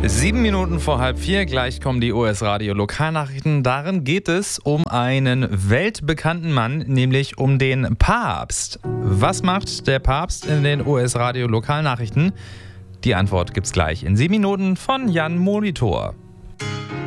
7 Minuten vor 3:30, gleich kommen die US-Radio-Lokalnachrichten. Darin geht es um einen weltbekannten Mann, nämlich um den Papst. Was macht der Papst in den US-Radio-Lokalnachrichten? Die Antwort gibt's gleich in 7 Minuten von Jan Molitor.